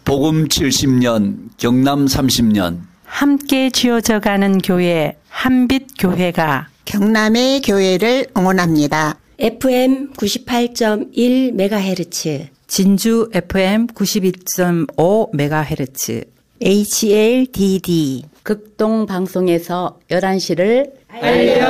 복음 70년, 경남 30년. 함께 지어져가는 교회 한빛교회가 경남의 교회를 응원합니다. FM 98.1MHz, 진주 FM 92.5MHz, HLDD 극동 방송에서 11시를 알려